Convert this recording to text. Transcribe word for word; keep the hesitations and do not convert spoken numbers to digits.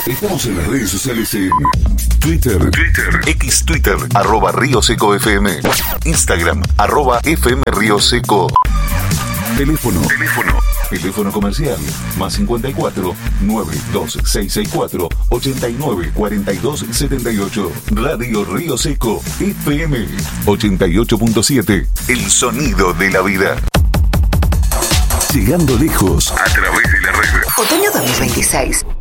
Estamos en las redes sociales en Twitter, Twitter, X Twitter, arroba Río Seco F M, Instagram, arroba F M Río Seco. Teléfono, teléfono, teléfono comercial, más cincuenta y cuatro, nueve dos seis seis cuatro, ochenta y nueve cuarenta y dos setenta y ocho. Radio Río Seco, F M, ochenta y ocho punto siete, el sonido de la vida. Llegando lejos a través de la red. Otoño dos mil veintiséis.